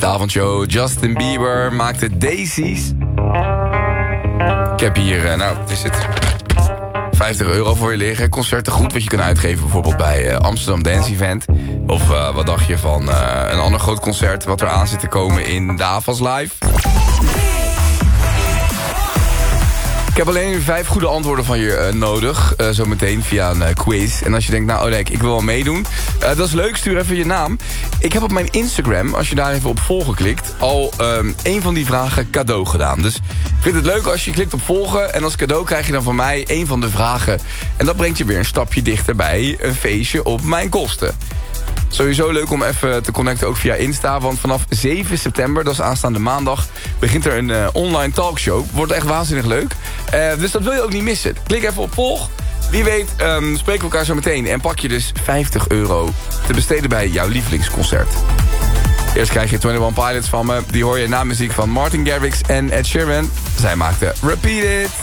avondshow. Justin Bieber maakte Daisies. Ik heb hier, wat is het? €50 voor je liggen. Concerten goed wat je kan uitgeven bijvoorbeeld bij Amsterdam Dance Event. Of wat dacht je van een ander groot concert wat er aan zit te komen in de AFAS Live? Ik heb alleen 5 goede antwoorden van je nodig. Zometeen via een quiz. En als je denkt, nou Oleg, ik wil wel meedoen. Dat is leuk, stuur even je naam. Ik heb op mijn Instagram, als je daar even op volgen klikt, al een van die vragen cadeau gedaan. Dus ik vind het leuk als je klikt op volgen. En als cadeau krijg je dan van mij een van de vragen. En dat brengt je weer een stapje dichterbij een feestje op mijn kosten. Sowieso leuk om even te connecten ook via Insta. Want vanaf 7 september, dat is aanstaande maandag, begint er een online talkshow. Wordt echt waanzinnig leuk. Dus dat wil je ook niet missen. Klik even op volg. Wie weet spreken we elkaar zo meteen. En pak je dus €50 te besteden bij jouw lievelingsconcert. Eerst krijg je 21 Pilots van me. Die hoor je na muziek van Martin Garrix en Ed Sheeran. Zij maakten Repeat It.